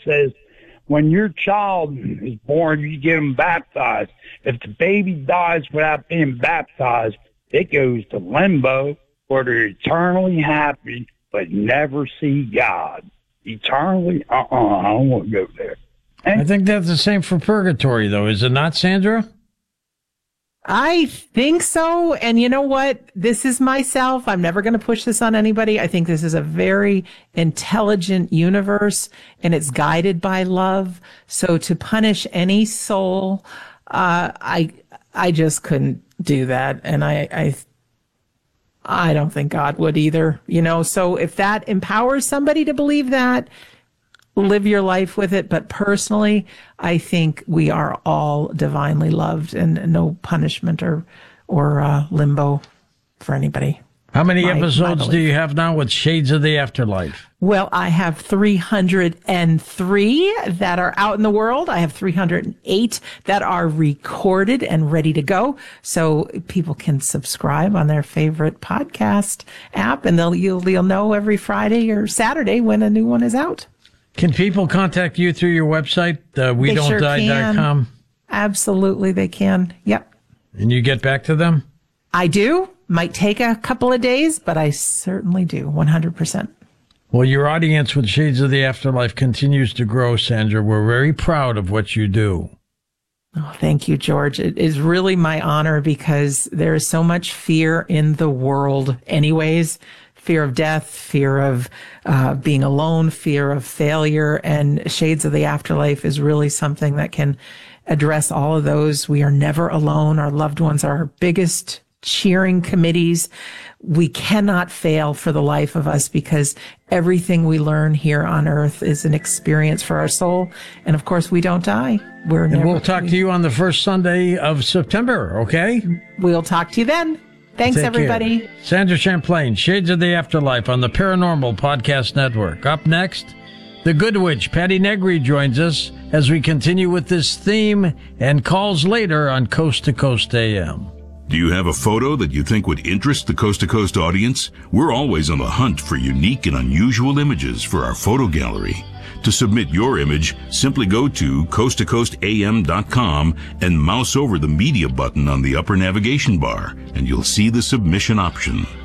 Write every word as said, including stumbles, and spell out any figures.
says when your child is born, you get them baptized. If the baby dies without being baptized, it goes to limbo, where they're eternally happy but never see God. Eternally? Uh-uh, I don't want to go there. And I think that's the same for purgatory, though. Is it not, Sandra? I think so. And you know what? This is myself. I'm never going to push this on anybody. I think this is a very intelligent universe, and it's guided by love. So to punish any soul, uh, I I just couldn't do that. And I, I I don't think God would either. You know, so if that empowers somebody to believe that, live your life with it. But personally, I think we are all divinely loved, and no punishment or or uh, limbo for anybody. How many my, episodes my do you have now with Shades of the Afterlife? Well, I have three hundred three that are out in the world. I have three hundred eight that are recorded and ready to go. So people can subscribe on their favorite podcast app, and they'll you'll, you'll know every Friday or Saturday when a new one is out. Can people contact you through your website, uh, we don't die dot com? Sure Absolutely, they can. Yep. And you get back to them? I do. Might take a couple of days, but I certainly do, one hundred percent. Well, your audience with Shades of the Afterlife continues to grow, Sandra. We're very proud of what you do. Oh, thank you, George. It is really my honor, because there is so much fear in the world anyways. Fear of death, fear of uh, being alone, fear of failure, and Shades of the Afterlife is really something that can address all of those. We are never alone. Our loved ones are our biggest cheering committees. We cannot fail for the life of us, because everything we learn here on earth is an experience for our soul. And of course, we don't die. We're and never, we'll talk we, to you on the first Sunday of September, okay? We'll talk to you then. Thanks, Take everybody. Care. Sandra Champlain, Shades of the Afterlife on the Paranormal Podcast Network. Up next, the Good Witch, Patty Negri, joins us as we continue with this theme and calls later on Coast to Coast A M. Do you have a photo that you think would interest the Coast to Coast audience? We're always on the hunt for unique and unusual images for our photo gallery. To submit your image, simply go to coast to coast a m dot com and mouse over the media button on the upper navigation bar, and you'll see the submission option.